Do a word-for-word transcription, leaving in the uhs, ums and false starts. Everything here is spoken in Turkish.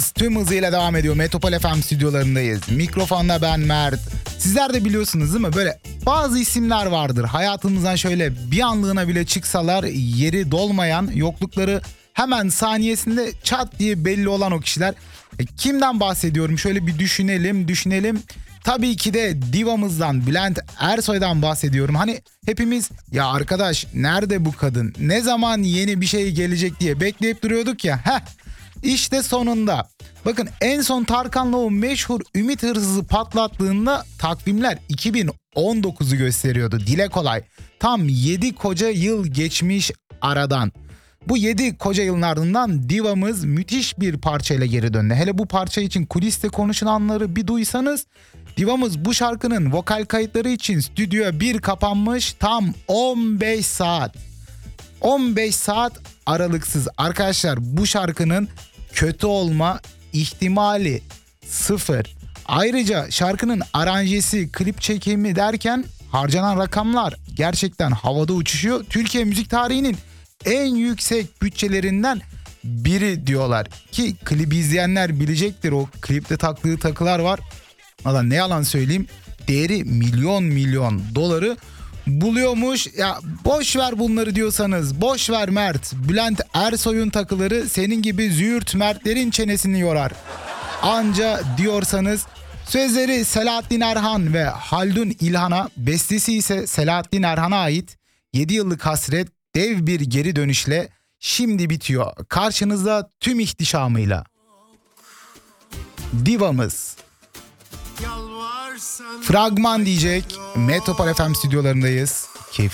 Tüm hızıyla devam ediyor. Metropol F M stüdyolarındayız. Mikrofonda ben Mert. Sizler de biliyorsunuz değil mi? Böyle bazı isimler vardır. Hayatımızdan şöyle bir anlığına bile çıksalar yeri dolmayan, yoklukları hemen saniyesinde çat diye belli olan o kişiler. E, kimden bahsediyorum? Şöyle bir düşünelim, düşünelim. Tabii ki de divamızdan, Bülent Ersoy'dan bahsediyorum. Hani hepimiz ya arkadaş nerede bu kadın? Ne zaman yeni bir şey gelecek diye bekleyip duruyorduk ya. Heh. İşte sonunda. Bakın en son Tarkan'la o meşhur Ümit Hırsızı patlattığında takvimler iki bin on dokuzu gösteriyordu. Dile kolay. Tam yedi koca yıl geçmiş aradan. Bu yedi koca yılın ardından divamız müthiş bir parçayla geri döndü. Hele bu parça için kuliste konuşulanları bir duysanız, divamız bu şarkının vokal kayıtları için stüdyoya bir kapanmış tam on beş saat. on beş saat aralıksız. Arkadaşlar bu şarkının kötü olma ihtimali sıfır. Ayrıca şarkının aranjesi, klip çekimi derken harcanan rakamlar gerçekten havada uçuşuyor. Türkiye müzik tarihinin en yüksek bütçelerinden biri diyorlar. Ki klibi izleyenler bilecektir, o klipte taktığı takılar var. Valla ne yalan söyleyeyim, değeri milyon milyon doları buluyormuş. Ya boş ver bunları diyorsanız, boş ver Mert. Bülent Ersoy'un takıları senin gibi züğürt Mertlerin çenesini yorar. Anca diyorsanız, sözleri Selahattin Erhan ve Haldun İlhan'a, bestesi ise Selahattin Erhan'a ait. yedi yıllık hasret dev bir geri dönüşle şimdi bitiyor. Karşınızda tüm ihtişamıyla divamız. Fragman diyecek. Metropol F M stüdyolarındayız. Keyif